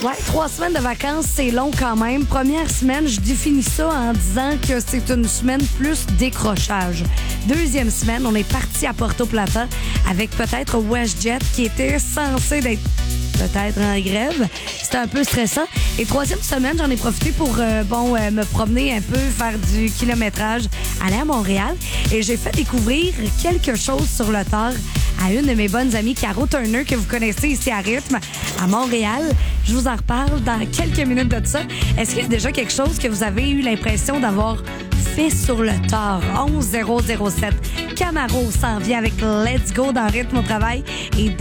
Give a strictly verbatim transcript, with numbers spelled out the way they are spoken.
Ouais, trois semaines de vacances, c'est long quand même. Première semaine, je définis ça en disant que c'est une semaine plus décrochage. Deuxième semaine, on est parti à Porto Plata avec peut-être WestJet qui était censé d'être peut-être en grève. C'était un peu stressant. Et troisième semaine, j'en ai profité pour euh, bon euh, me promener un peu, faire du kilométrage, aller à Montréal. Et j'ai fait découvrir quelque chose sur le tard à une de mes bonnes amies, Caro Turner, que vous connaissez ici à Rythme, à Montréal. Je vous en reparle dans quelques minutes de ça. Est-ce qu'il y a déjà quelque chose que vous avez eu l'impression d'avoir fait sur le tard? onze zéro zéro sept. Camaro s'en vient avec Let's Go dans Rythme au travail. Et